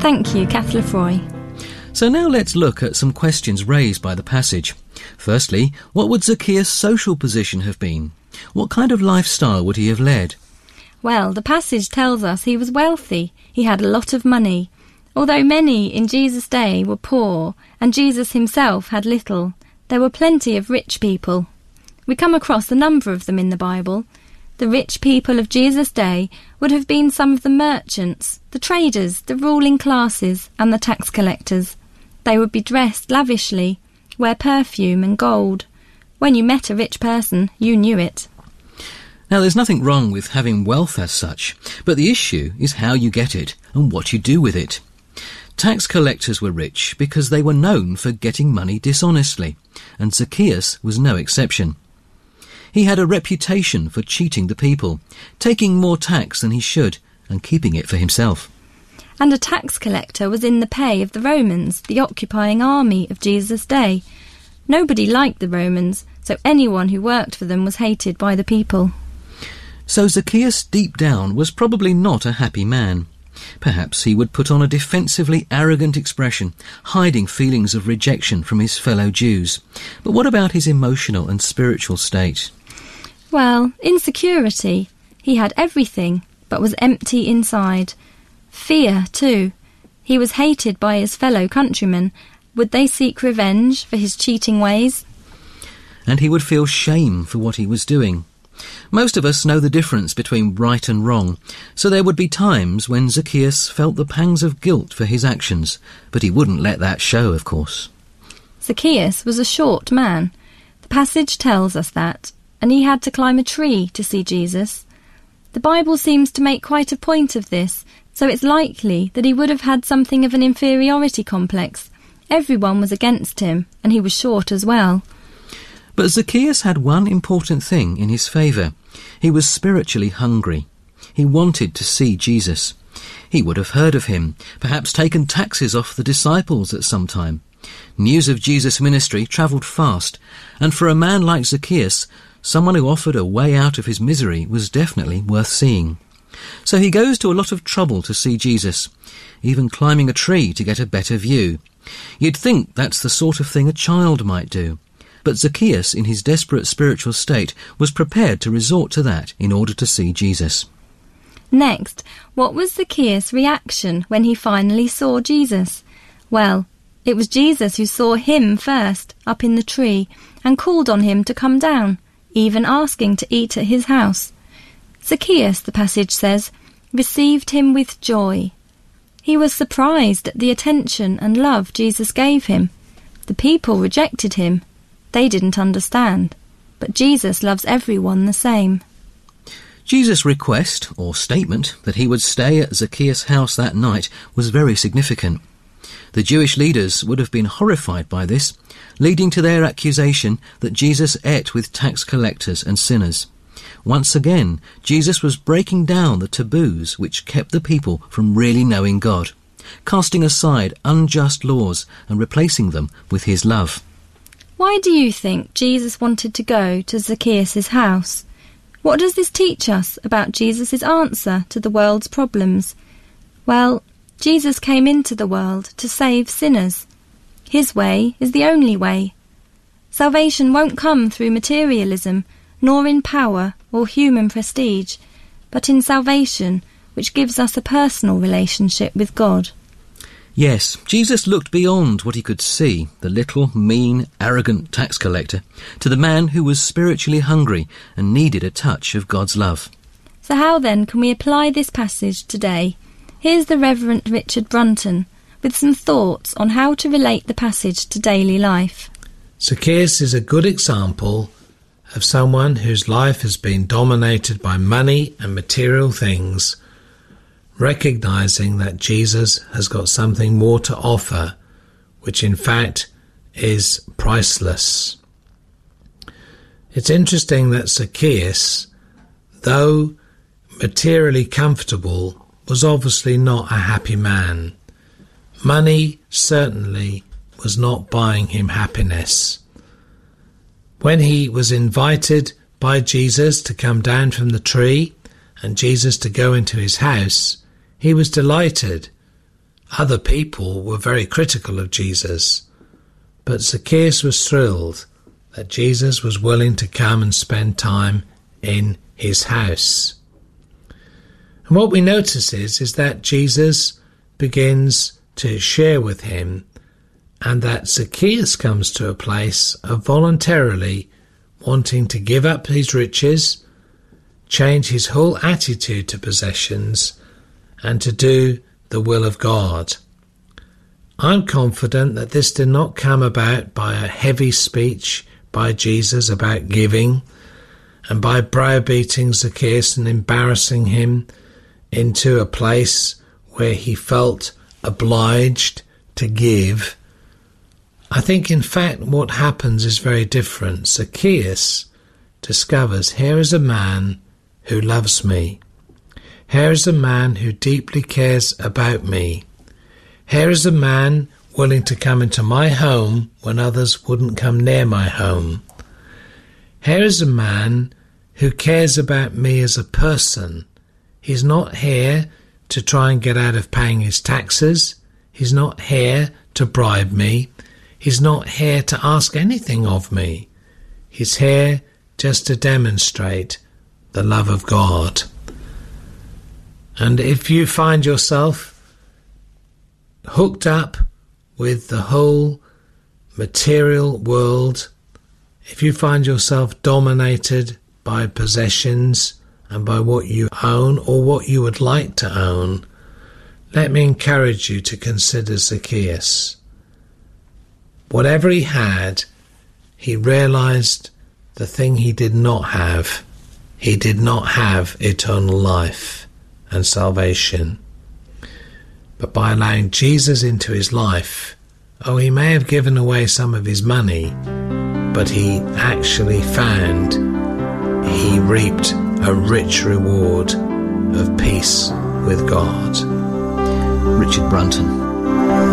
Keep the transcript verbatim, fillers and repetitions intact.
Thank you, Kath Lefroy. So now let's look at some questions raised by the passage. Firstly, what would Zacchaeus' social position have been? What kind of lifestyle would he have led? Well, the passage tells us he was wealthy. He had a lot of money. Although many in Jesus' day were poor, and Jesus himself had little, there were plenty of rich people. We come across a number of them in the Bible. The rich people of Jesus' day would have been some of the merchants, the traders, the ruling classes, and the tax collectors. They would be dressed lavishly, wear perfume and gold. When you met a rich person, you knew it. Now, there's nothing wrong with having wealth as such, but the issue is how you get it and what you do with it. Tax collectors were rich because they were known for getting money dishonestly, and Zacchaeus was no exception. He had a reputation for cheating the people, taking more tax than he should, and keeping it for himself. And a tax collector was in the pay of the Romans, the occupying army of Jesus' day. Nobody liked the Romans, so anyone who worked for them was hated by the people. So Zacchaeus deep down was probably not a happy man. Perhaps he would put on a defensively arrogant expression, hiding feelings of rejection from his fellow Jews. But what about his emotional and spiritual state? Well, insecurity. He had everything, but was empty inside. Fear, too. He was hated by his fellow countrymen. Would they seek revenge for his cheating ways? And he would feel shame for what he was doing. Most of us know the difference between right and wrong, so there would be times when Zacchaeus felt the pangs of guilt for his actions, but he wouldn't let that show, of course. Zacchaeus was a short man. The passage tells us that, and he had to climb a tree to see Jesus. The Bible seems to make quite a point of this, so it's likely that he would have had something of an inferiority complex. Everyone was against him, and he was short as well. But Zacchaeus had one important thing in his favour. He was spiritually hungry. He wanted to see Jesus. He would have heard of him, perhaps taken taxes off the disciples at some time. News of Jesus' ministry travelled fast, and for a man like Zacchaeus, someone who offered a way out of his misery was definitely worth seeing. So he goes to a lot of trouble to see Jesus, even climbing a tree to get a better view. You'd think that's the sort of thing a child might do. But Zacchaeus, in his desperate spiritual state, was prepared to resort to that in order to see Jesus. Next, what was Zacchaeus' reaction when he finally saw Jesus? Well, it was Jesus who saw him first, up in the tree, and called on him to come down, even asking to eat at his house. Zacchaeus, the passage says, received him with joy. He was surprised at the attention and love Jesus gave him. The people rejected him. They didn't understand, but Jesus loves everyone the same. Jesus' request, or statement, that he would stay at Zacchaeus' house that night was very significant. The Jewish leaders would have been horrified by this, leading to their accusation that Jesus ate with tax collectors and sinners. Once again, Jesus was breaking down the taboos which kept the people from really knowing God, casting aside unjust laws and replacing them with his love. Why do you think Jesus wanted to go to Zacchaeus' house? What does this teach us about Jesus' answer to the world's problems? Well, Jesus came into the world to save sinners. His way is the only way. Salvation won't come through materialism, nor in power or human prestige, but in salvation, which gives us a personal relationship with God. Yes, Jesus looked beyond what he could see, the little, mean, arrogant tax collector, to the man who was spiritually hungry and needed a touch of God's love. So how then can we apply this passage today? Here's the Reverend Richard Brunton with some thoughts on how to relate the passage to daily life. Zacchaeus is a good example of someone whose life has been dominated by money and material things, recognizing that Jesus has got something more to offer, which in fact is priceless. It's interesting that Zacchaeus, though materially comfortable, was obviously not a happy man. Money certainly was not buying him happiness. When he was invited by Jesus to come down from the tree and Jesus to go into his house, he was delighted. Other people were very critical of Jesus, but Zacchaeus was thrilled that Jesus was willing to come and spend time in his house. And what we notice is, is that Jesus begins to share with him, and that Zacchaeus comes to a place of voluntarily wanting to give up his riches, change his whole attitude to possessions, and to do the will of God. I'm confident that this did not come about by a heavy speech by Jesus about giving, and by browbeating Zacchaeus and embarrassing him into a place where he felt obliged to give. I think, in fact, what happens is very different. Zacchaeus discovers, here is a man who loves me. Here is a man who deeply cares about me. Here is a man willing to come into my home when others wouldn't come near my home. Here is a man who cares about me as a person. He's not here to try and get out of paying his taxes. He's not here to bribe me. He's not here to ask anything of me. He's here just to demonstrate the love of God. And if you find yourself hooked up with the whole material world, if you find yourself dominated by possessions and by what you own or what you would like to own, let me encourage you to consider Zacchaeus. Whatever he had, he realized the thing he did not have. He did not have eternal life and salvation. But by allowing Jesus into his life, oh, he may have given away some of his money, but he actually found he reaped a rich reward of peace with God. Richard Brunton.